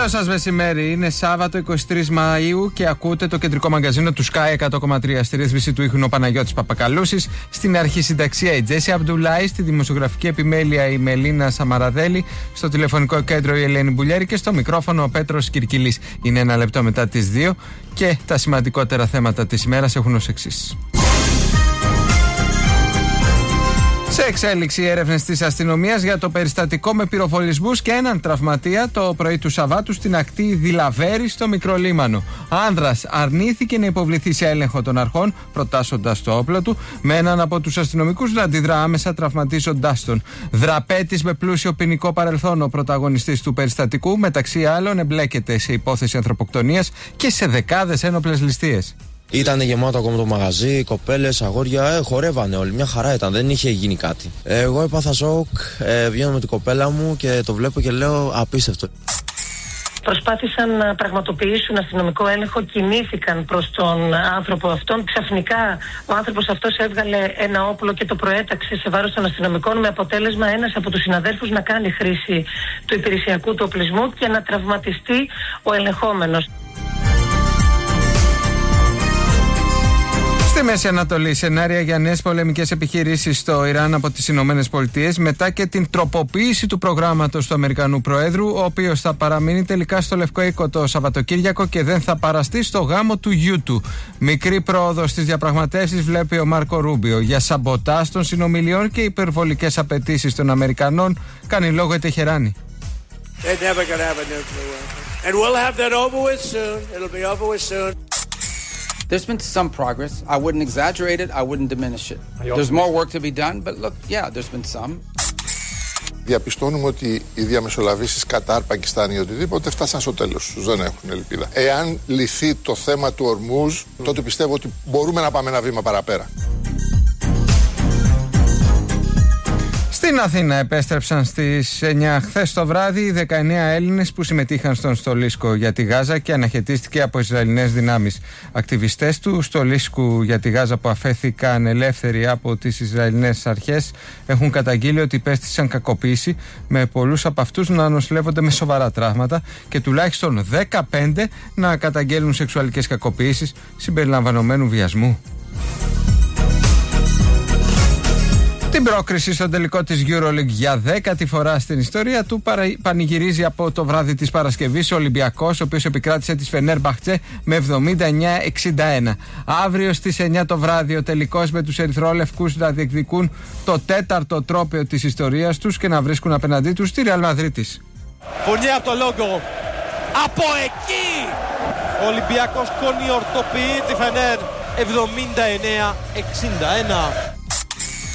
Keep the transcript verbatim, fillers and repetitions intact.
Καλό σας μεσημέρι. Είναι Σάββατο εικοστή τρίτη Μαΐου και ακούτε το κεντρικό μαγκαζίνο του Sky εκατό κόμμα τρία. Στη ρύθμιση του ήχου ο Παναγιώτης Παπακαλούσης. Στην αρχή συνταξία η Τζέσι Αμπντουλάη. Στη δημοσιογραφική επιμέλεια η Μελίνα Σαμαραδέλη. Στο τηλεφωνικό κέντρο η Ελένη Μπουλιέρη. Και στο μικρόφωνο ο Πέτρος Κυρκυλής. Είναι ένα λεπτό μετά τις δύο και τα σημαντικότερα θέματα της ημέρας έχουν ως εξής. Σε εξέλιξη έρευνες της αστυνομίας για το περιστατικό με πυροβολισμούς και έναν τραυματία το πρωί του Σαββάτου στην ακτή Δηλαβέρη στο Μικρολίμανο. Άνδρας αρνήθηκε να υποβληθεί σε έλεγχο των αρχών, προτάσσοντας το όπλο του, με έναν από τους αστυνομικούς να αντιδρά άμεσα, τραυματίζοντάς τον. Δραπέτης με πλούσιο ποινικό παρελθόν, ο πρωταγωνιστής του περιστατικού, μεταξύ άλλων εμπλέκεται σε υπόθεση ανθρωποκτονίας και σε δεκάδες ένοπλες ληστείες. Ήταν γεμάτο ακόμα το μαγαζί, κοπέλες, αγόρια, ε, χορεύανε όλοι. Μια χαρά ήταν, δεν είχε γίνει κάτι. Εγώ έπαθα σοκ, ε, βγαίνω με την κοπέλα μου και το βλέπω και λέω απίστευτο. Προσπάθησαν να πραγματοποιήσουν αστυνομικό έλεγχο, κινήθηκαν προς τον άνθρωπο αυτόν. Ξαφνικά ο άνθρωπος αυτός έβγαλε ένα όπλο και το προέταξε σε βάρος των αστυνομικών, με αποτέλεσμα ένας από τους συναδέλφους να κάνει χρήση του υπηρεσιακού του οπλισμού και να τραυματιστεί ο ελεγχόμενος. Στη Μέση Ανατολή, σενάρια για νέες πολεμικές επιχειρήσεις στο Ιράν από τις Ηνωμένες Πολιτείες μετά και την τροποποίηση του προγράμματος του Αμερικανού Προέδρου, ο οποίος θα παραμείνει τελικά στο Λευκό Οίκο το Σαββατοκύριακο και δεν θα παραστεί στο γάμο του γιού του. Μικρή πρόοδο στις διαπραγματεύσεις βλέπει ο Μάρκο Ρούμπιο. Για σαμποτάζ των συνομιλιών και υπερβολικές απαιτήσεις των Αμερικανών κάνει λόγο η Τεχεράνη. There's been some progress. I wouldn't exaggerate it. I wouldn't diminish it. There's more work to be done, but look, yeah, there's been some. Διαπιστώνουμε ότι οι διαμεσολαβήσεις Κατάρ, Πακιστάν ή οτιδήποτε φτάσαν στο τέλος τους. Δεν έχουν ελπίδα. Εάν λυθεί το θέμα του Ορμούζ, τότε πιστεύω ότι μπορούμε να πάμε ένα βήμα παραπέρα. Στην Αθήνα επέστρεψαν στις εννιά χθες το βράδυ οι δεκαεννέα Έλληνες που συμμετείχαν στον στολίσκο για τη Γάζα και αναχαιτίστηκε από Ισραηλινές δυνάμεις. Ακτιβιστές του στολίσκου για τη Γάζα που αφέθηκαν ελεύθεροι από τις Ισραηλινές αρχές έχουν καταγγείλει ότι υπέστησαν κακοποίηση, με πολλούς από αυτούς να νοσηλεύονται με σοβαρά τραύματα και τουλάχιστον δεκαπέντε να καταγγέλνουν σεξουαλικές κακοποίησεις συμπεριλαμβανομένου βιασμού. Την πρόκριση στον τελικό της EuroLeague για δέκατη φορά στην ιστορία του πανηγυρίζει από το βράδυ της Παρασκευής ο Ολυμπιακός, ο οποίος επικράτησε της Φενέρμπαχτσε με εβδομήντα εννέα εξήντα ένα. Αύριο στις εννιά το βράδυ ο τελικός με τους ερυθρόλευκους να διεκδικούν το τέταρτο τρόπαιο της ιστορίας τους και να βρίσκουν απέναντί τους τη Ρεάλ Μαδρίτης. Φωνή από το λόγο. Από εκεί ο Ολυμπιακός κονιορτοποιεί τη Φενέρ εβδομήντα εννέα εξήντα ένα.